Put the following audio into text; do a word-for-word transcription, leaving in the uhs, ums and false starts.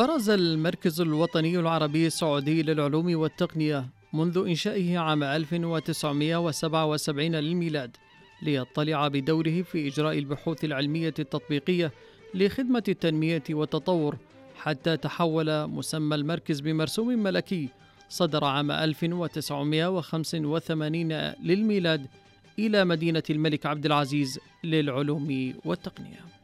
برز المركز الوطني العربي السعودي للعلوم والتقنية منذ إنشائه عام ألف وتسعمائة وسبعة وسبعين للميلاد ليطلع بدوره في إجراء البحوث العلمية التطبيقية لخدمة التنمية والتطور، حتى تحول مسمى المركز بمرسوم ملكي صدر عام ألف وتسعمائة وخمسة وثمانين للميلاد إلى مدينة الملك عبد العزيز للعلوم والتقنية.